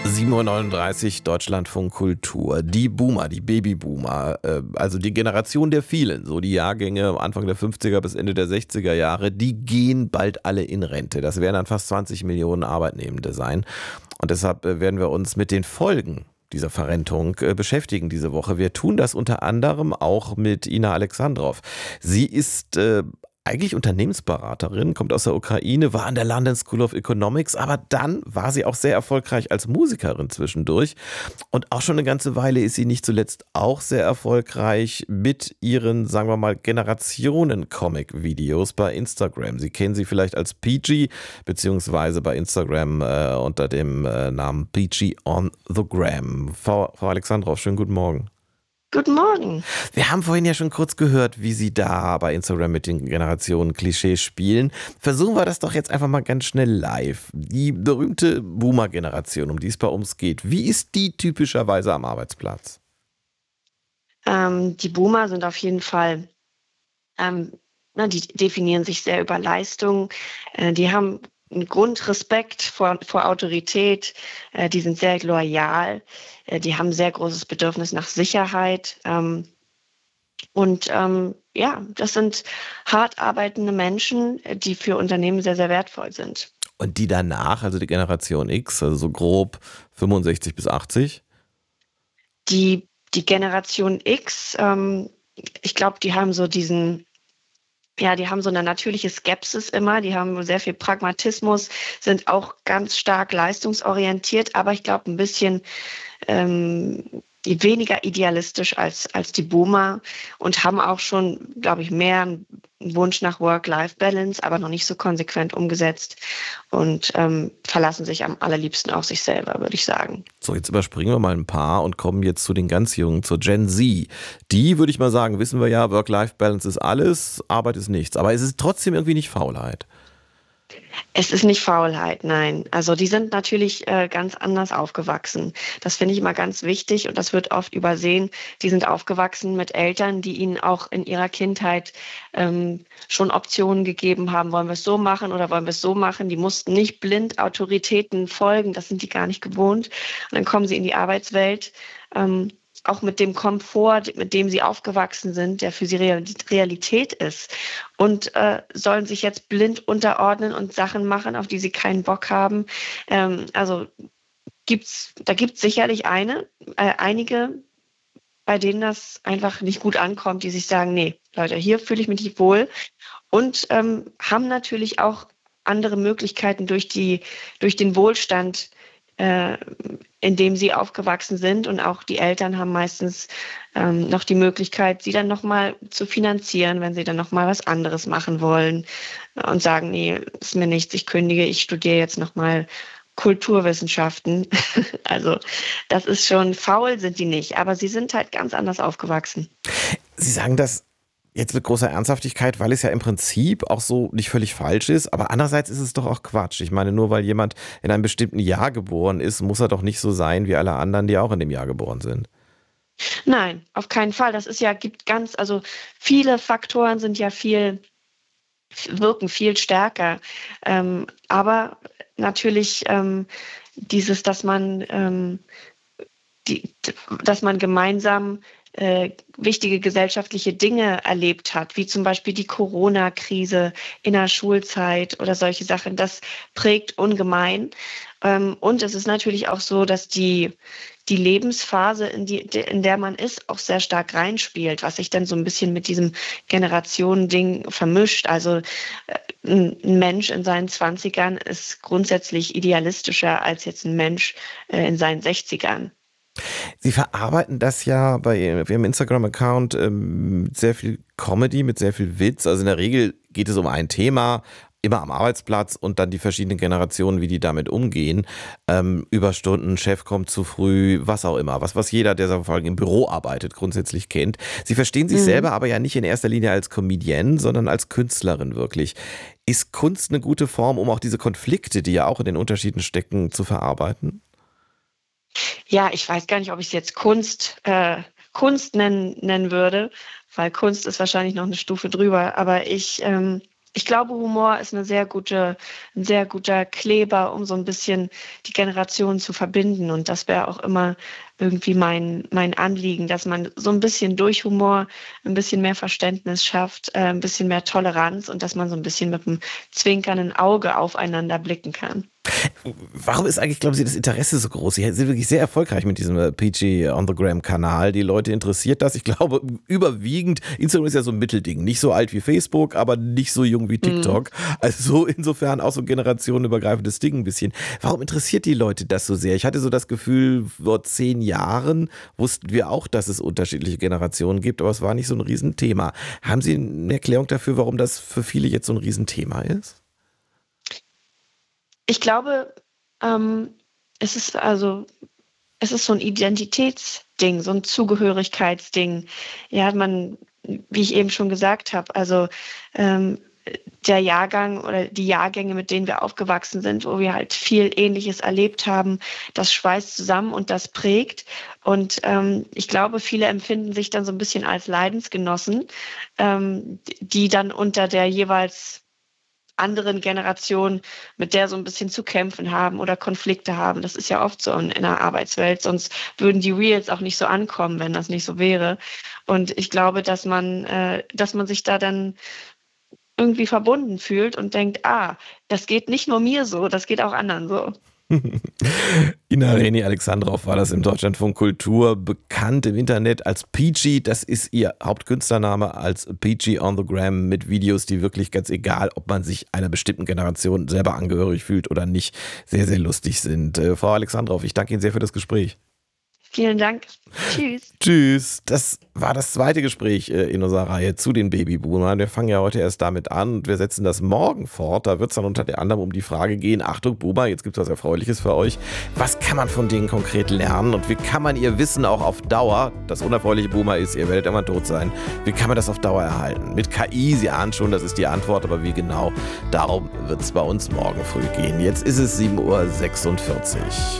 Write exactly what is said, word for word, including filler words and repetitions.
sieben Uhr neununddreißig, Deutschlandfunk Kultur. Die Boomer, die Babyboomer, äh, also die Generation der vielen, so die Jahrgänge Anfang der fünfziger bis Ende der sechziger Jahre, die gehen bald alle in Rente. Das werden dann fast zwanzig Millionen Arbeitnehmende sein. Und deshalb äh, werden wir uns mit den Folgen dieser Verrentung äh, beschäftigen diese Woche. Wir tun das unter anderem auch mit Ina Alexandrov. Sie ist äh, eigentlich Unternehmensberaterin, kommt aus der Ukraine, war an der London School of Economics, aber dann war sie auch sehr erfolgreich als Musikerin zwischendurch. Und auch schon eine ganze Weile ist sie nicht zuletzt auch sehr erfolgreich mit ihren, sagen wir mal, Generationen-Comic-Videos bei Instagram. Sie kennen sie vielleicht als Peachy, beziehungsweise bei Instagram äh, unter dem äh, Namen Peachy on the Gram. Frau, Frau Alexandrov, schönen guten Morgen. Guten Morgen. Wir haben vorhin ja schon kurz gehört, wie Sie da bei Instagram mit den Generationen Klischees spielen. Versuchen wir das doch jetzt einfach mal ganz schnell live. Die berühmte Boomer-Generation, um die es bei uns geht, wie ist die typischerweise am Arbeitsplatz? Ähm, die Boomer sind auf jeden Fall, ähm, na, die definieren sich sehr über Leistung. Äh, die haben einen Grundrespekt vor, vor Autorität. Äh, die sind sehr loyal. Äh, die haben ein sehr großes Bedürfnis nach Sicherheit. Ähm, und ähm, ja, das sind hart arbeitende Menschen, äh, die für Unternehmen sehr, sehr wertvoll sind. Und die danach, also die Generation X, also so grob fünfundsechzig bis achtzig? Die, die Generation X, ähm, ich glaube, die haben so diesen Ja, die haben so eine natürliche Skepsis immer, die haben sehr viel Pragmatismus, sind auch ganz stark leistungsorientiert, aber ich glaube ein bisschen ähm, weniger idealistisch als, als die Boomer und haben auch schon, glaube ich, mehr einen Wunsch nach Work-Life-Balance, aber noch nicht so konsequent umgesetzt und ähm, verlassen sich am allerliebsten auf sich selber, würde ich sagen. So, jetzt überspringen wir mal ein paar und kommen jetzt zu den ganz Jungen, zur Gen Z. Die, würde ich mal sagen, wissen wir ja, Work-Life-Balance ist alles, Arbeit ist nichts. Aber es ist trotzdem irgendwie nicht Faulheit. Es ist nicht Faulheit, nein. Also die sind natürlich äh, ganz anders aufgewachsen. Das finde ich immer ganz wichtig und das wird oft übersehen. Die sind aufgewachsen mit Eltern, die ihnen auch in ihrer Kindheit ähm, schon Optionen gegeben haben. Wollen wir es so machen oder wollen wir es so machen? Die mussten nicht blind Autoritäten folgen. Das sind die gar nicht gewohnt. Und dann kommen sie in die Arbeitswelt. Ähm, auch mit dem Komfort, mit dem sie aufgewachsen sind, der für sie Realität ist. Und äh, sollen sich jetzt blind unterordnen und Sachen machen, auf die sie keinen Bock haben. Ähm, also gibt's, da gibt es sicherlich eine, äh, einige, bei denen das einfach nicht gut ankommt, die sich sagen, nee, Leute, hier fühle ich mich nicht wohl. Und ähm, haben natürlich auch andere Möglichkeiten durch die, durch den Wohlstand, äh, in dem sie aufgewachsen sind. Und auch die Eltern haben meistens ähm, noch die Möglichkeit, sie dann nochmal zu finanzieren, wenn sie dann nochmal was anderes machen wollen und sagen, nee, ist mir nichts, ich kündige, ich studiere jetzt nochmal Kulturwissenschaften. Also das ist schon, faul sind die nicht, aber sie sind halt ganz anders aufgewachsen. Sie sagen das jetzt mit großer Ernsthaftigkeit, weil es ja im Prinzip auch so nicht völlig falsch ist, aber andererseits ist es doch auch Quatsch. Ich meine, nur weil jemand in einem bestimmten Jahr geboren ist, muss er doch nicht so sein wie alle anderen, die auch in dem Jahr geboren sind. Nein, auf keinen Fall. Das ist ja, gibt ganz, also viele Faktoren sind ja viel, wirken viel stärker. Ähm, aber natürlich ähm, dieses, dass man, ähm, die, dass man gemeinsam äh, wichtige gesellschaftliche Dinge erlebt hat, wie zum Beispiel die Corona-Krise in der Schulzeit oder solche Sachen, das prägt ungemein. Ähm, und es ist natürlich auch so, dass die, die Lebensphase, in, die, in der man ist, auch sehr stark reinspielt, was sich dann so ein bisschen mit diesem Generationending vermischt. Also äh, ein Mensch in seinen Zwanzigern ist grundsätzlich idealistischer als jetzt ein Mensch äh, in seinen Sechzigern. Sie verarbeiten das ja bei Ihrem Instagram-Account ähm, mit sehr viel Comedy, mit sehr viel Witz. Also in der Regel geht es um ein Thema, immer am Arbeitsplatz und dann die verschiedenen Generationen, wie die damit umgehen. Ähm, Überstunden, Chef kommt zu früh, was auch immer. Was, was jeder, der vor allem im Büro arbeitet, grundsätzlich kennt. Sie verstehen sich Mhm. selber aber ja nicht in erster Linie als Comedienne, sondern als Künstlerin wirklich. Ist Kunst eine gute Form, um auch diese Konflikte, die ja auch in den Unterschieden stecken, zu verarbeiten? Ja, ich weiß gar nicht, ob ich es jetzt Kunst, äh, Kunst nennen, nennen würde, weil Kunst ist wahrscheinlich noch eine Stufe drüber. Aber ich, ähm, ich glaube, Humor ist eine sehr gute, ein sehr guter Kleber, um so ein bisschen die Generationen zu verbinden. Und das wäre auch immer irgendwie mein, mein Anliegen, dass man so ein bisschen durch Humor ein bisschen mehr Verständnis schafft, äh, ein bisschen mehr Toleranz und dass man so ein bisschen mit einem zwinkernden Auge aufeinander blicken kann. Warum ist eigentlich, glauben Sie, das Interesse so groß? Sie sind wirklich sehr erfolgreich mit diesem P G on the Gram-Kanal. Die Leute interessiert das. Ich glaube, überwiegend, Instagram ist ja so ein Mittelding. Nicht so alt wie Facebook, aber nicht so jung wie TikTok. Mhm. Also so insofern auch so ein generationenübergreifendes Ding ein bisschen. Warum interessiert die Leute das so sehr? Ich hatte so das Gefühl, vor zehn Jahren wussten wir auch, dass es unterschiedliche Generationen gibt, aber es war nicht so ein Riesenthema. Haben Sie eine Erklärung dafür, warum das für viele jetzt so ein Riesenthema ist? Ich glaube, ähm, es ist also, es ist so ein Identitätsding, so ein Zugehörigkeitsding. Ja, man, wie ich eben schon gesagt habe, also ähm, der Jahrgang oder die Jahrgänge, mit denen wir aufgewachsen sind, wo wir halt viel Ähnliches erlebt haben, das schweißt zusammen und das prägt. Und ähm, ich glaube, viele empfinden sich dann so ein bisschen als Leidensgenossen, ähm, die dann unter der jeweils anderen Generationen, mit der so ein bisschen zu kämpfen haben oder Konflikte haben. Das ist ja oft so in, in der Arbeitswelt, sonst würden die Reels auch nicht so ankommen, wenn das nicht so wäre. Und ich glaube, dass man, äh, dass man sich da dann irgendwie verbunden fühlt und denkt, ah, das geht nicht nur mir so, das geht auch anderen so. Ina Reni Alexandrov war das im Deutschlandfunk Kultur, bekannt im Internet als Peachy. Das ist ihr Hauptkünstlername, als Peachy on the Gram, mit Videos, die wirklich, ganz egal, ob man sich einer bestimmten Generation selber angehörig fühlt oder nicht, sehr, sehr lustig sind. Äh, Frau Alexandrov, ich danke Ihnen sehr für das Gespräch. Vielen Dank. Tschüss. Tschüss. Das war das zweite Gespräch in unserer Reihe zu den Babyboomern. Wir fangen ja heute erst damit an und wir setzen das morgen fort. Da wird es dann unter anderem um die Frage gehen, Achtung Boomer, jetzt gibt es was Erfreuliches für euch. Was kann man von denen konkret lernen und wie kann man ihr Wissen auch auf Dauer, das unerfreuliche Boomer ist, ihr werdet immer tot sein, wie kann man das auf Dauer erhalten? Mit K I, Sie ahnen schon, das ist die Antwort, aber wie genau, darum wird es bei uns morgen früh gehen. Jetzt ist es sieben Uhr sechsundvierzig.